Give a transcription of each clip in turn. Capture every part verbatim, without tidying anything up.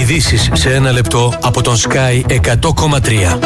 Ειδήσεις σε ένα λεπτό από τον Sky εκατό κόμμα τρία.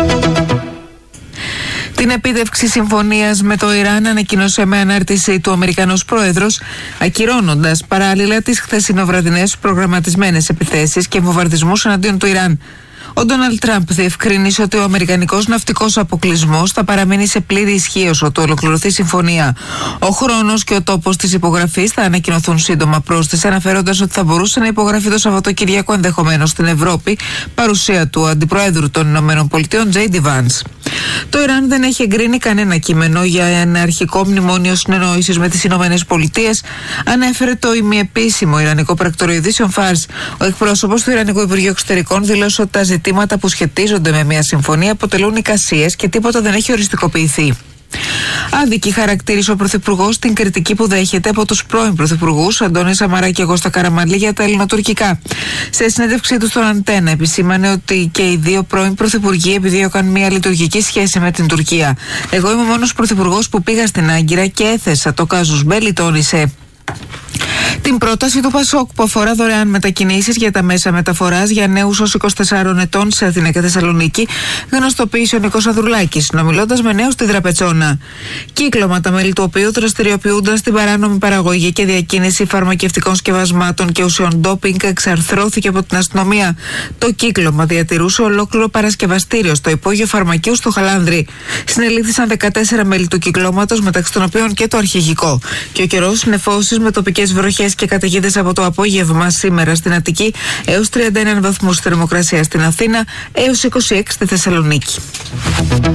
Την επίτευξη συμφωνίας με το Ιράν ανακοίνωσε με ανάρτηση του Αμερικανός Πρόεδρος, ακυρώνοντας παράλληλα τις χθεσινοβραδινές προγραμματισμένες επιθέσεις και βομβαρδισμούς εναντίον του Ιράν. Ο Ντόναλντ Τραμπ διευκρίνησε ότι ο αμερικανικός ναυτικός αποκλεισμός θα παραμείνει σε πλήρη ισχύ όσο του ολοκληρωθεί η συμφωνία. Ο χρόνος και ο τόπος της υπογραφής θα ανακοινωθούν σύντομα, πρόσθεσε, αναφέροντας ότι θα μπορούσε να υπογραφεί το Σαββατοκυριακό ενδεχομένως στην Ευρώπη, παρουσία του Αντιπροέδρου των Ηνωμένων Πολιτειών, Τζέι ντι Vance. Το Ιράν δεν έχει εγκρίνει κανένα κείμενο για ένα αρχικό μνημόνιο συνεννόησης με τις Ηνωμένες Πολιτείες, ανέφερε το ημιεπίσημο Ιρανικό Πρακτορείο Ειδήσεων Φάρς. Ο εκπρόσωπος του Ιρανικού Υπουργείου Εξωτερικών δήλωσε ότι τα ζητήματα που σχετίζονται με μια συμφωνία αποτελούν εικασίες και τίποτα δεν έχει οριστικοποιηθεί. Άδικη χαρακτήρισε ο Πρωθυπουργός την κριτική που δέχεται από τους πρώην Πρωθυπουργούς Αντώνη Σαμαρά και Κώστα Καραμανλή για τα ελληνοτουρκικά. Σε συνέντευξή του στον Αντένα, επισήμανε ότι και οι δύο πρώην Πρωθυπουργοί επιδίωκαν μια λειτουργική σχέση με την Τουρκία. Εγώ είμαι ο μόνος Πρωθυπουργός που πήγα στην Άγκυρα και έθεσα το κάζους μπέλι, τόνισε. Την πρόταση του Πασόκ που αφορά δωρεάν μετακινήσεις για τα μέσα μεταφοράς για νέους ως είκοσι τεσσάρων ετών σε Αθήνα και Θεσσαλονίκη, γνωστοποίησε ο Νίκος Ανδρουλάκης, συνομιλώντας με νέους στη Δραπετσόνα. Κύκλωμα, τα μέλη του οποίου δραστηριοποιούνταν στην παράνομη παραγωγή και διακίνηση φαρμακευτικών σκευασμάτων και ουσιών ντόπινγκ, εξαρθρώθηκε από την αστυνομία. Το κύκλωμα διατηρούσε ολόκληρο παρασκευαστήριο στο υπόγειο φαρμακείου στο Χαλάνδρι. Συνελήφθησαν δεκατέσσερα μέλη του κυκλώματος, μεταξύ των οποίων και το αρχηγικό. Και ο καιρός νεφώσεις με τοπικές βροχές και καταιγίδες από το απόγευμα σήμερα στην Αττική έως τριάντα ένα βαθμούς θερμοκρασία στην Αθήνα, έως είκοσι έξι στη Θεσσαλονίκη.